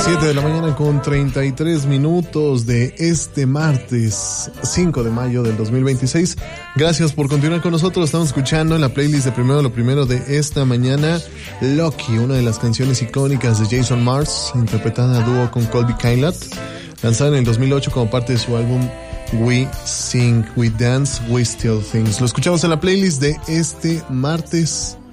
7 de la mañana con 33 minutos de este martes 5 de mayo del 2026. Gracias por continuar con nosotros. Estamos escuchando en la playlist de Primero lo Primero de esta mañana Lucky, una de las canciones icónicas de Jason Mars, interpretada a dúo con Colby Kylat, lanzada en el 2008 como parte de su álbum We Sing, We Dance, We Steal Things. Lo escuchamos en la playlist de este martes